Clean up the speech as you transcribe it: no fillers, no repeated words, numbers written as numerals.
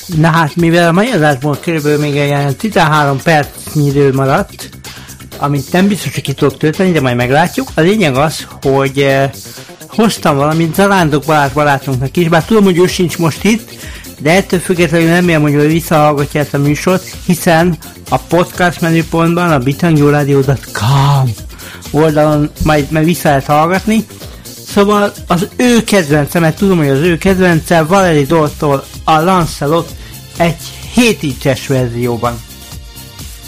Na hát, mivel a mai adásból körülbelül még ilyen 13 percnyi idő maradt, amit nem biztos, hogy ki tudok tölteni, de majd meglátjuk. A lényeg az, hogy hoztam valamit Zarándok Balázs barátunknak is, bár tudom, hogy ő sincs most itt, de ettől függetlenül remélem, hogy ő visszahallgatja ezt a műsort, hiszen a podcast menüpontban a bitangyóradio.com oldalon majd vissza lehet hallgatni. Szóval az ő kedvence, mert tudom, hogy az ő kedvence Valerie Doltól a Lancelot egy 7 inches verzióban.